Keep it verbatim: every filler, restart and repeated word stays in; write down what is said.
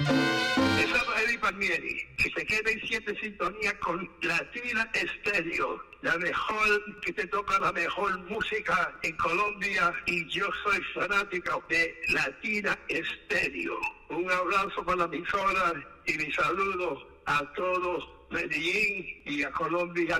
Es Eddie Palmieri, que se quede en siete sintonía con Latina Estéreo, la mejor, que te toca la mejor música en Colombia, y yo soy fanática de Latina Estéreo. Un abrazo para la emisora y mi saludo a todos Medellín y a Colombia